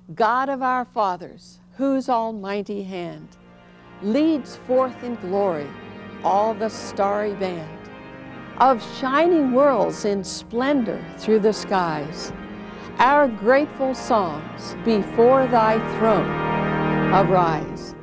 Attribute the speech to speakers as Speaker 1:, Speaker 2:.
Speaker 1: God of our fathers, whose almighty hand leads forth in glory all the starry band of shining worlds in splendor through the skies, our grateful songs before thy throne arise.